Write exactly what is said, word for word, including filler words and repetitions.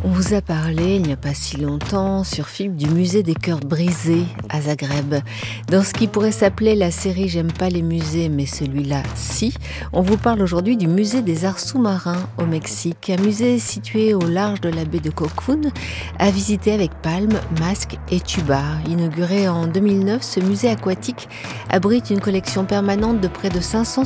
On vous a parlé, il n'y a pas si longtemps, sur film du musée des cœurs brisés à Zagreb. Dans ce qui pourrait s'appeler la série J'aime pas les musées, mais celui-là, si, on vous parle aujourd'hui du musée des arts sous-marins au Mexique, un musée situé au large de la baie de Cancún, à visiter avec palmes, masques et tuba. Inauguré en deux mille neuf, ce musée aquatique abrite une collection permanente de près de cinq cent